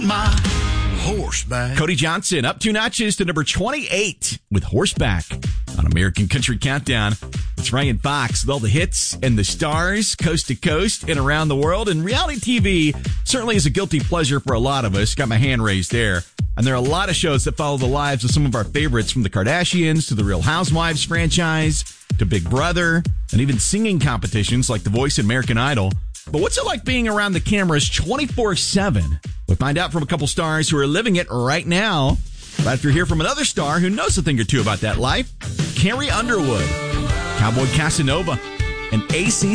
on my horseback. Cody Johnson up 2 notches to number 28 with Horseback on American Country Countdown. It's Ryan Fox with all the hits and the stars coast to coast and around the world. And reality TV certainly is a guilty pleasure for a lot of us. Got my hand raised there. And there are a lot of shows that follow the lives of some of our favorites, from the Kardashians to the Real Housewives franchise to Big Brother and even singing competitions like The Voice and American Idol. But what's it like being around the cameras 24/7? We'll find out from a couple stars who are living it right now. But after we hear from another star who knows a thing or two about that life, Carrie Underwood, Cowboy Casanova, and AC